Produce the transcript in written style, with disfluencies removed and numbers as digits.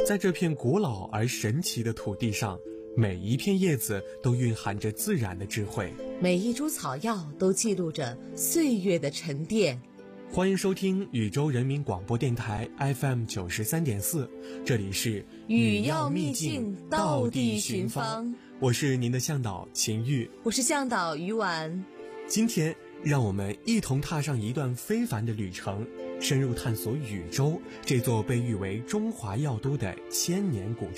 在这片古老而神奇的土地上，每一片叶子都蕴含着自然的智慧， 每一株草药都记录着岁月的沉淀。 欢迎收听禹州人民广播电台 FM 93.4，这里是语要秘境，道地寻芳。 我是您的向导秦玉， 我是向导于婉。 今天让我们一同踏上一段非凡的旅程，深入探索禹州这座被誉为中华药都的千年古城。